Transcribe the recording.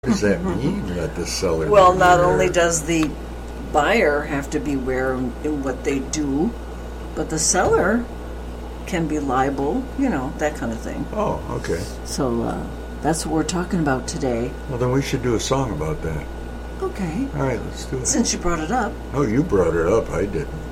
What does that mean, let the seller Well, beware? not only does the buyer have to beware in what they do, but the seller can be liable, that kind of thing. Oh, okay. So that's what we're talking about today. Well, then we should do a song about that. Okay. All right, let's do it. Since you brought it up. Oh, you brought it up. I didn't.